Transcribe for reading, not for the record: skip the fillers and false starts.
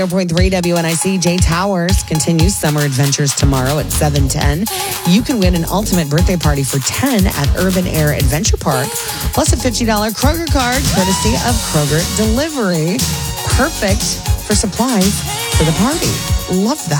0.3 WNIC. Jay Towers continues summer adventures tomorrow at 7:10. You can win an ultimate birthday party for 10 at Urban Air Adventure Park, plus a $50 Kroger card courtesy of Kroger Delivery. Perfect for supplies for the party. Love that.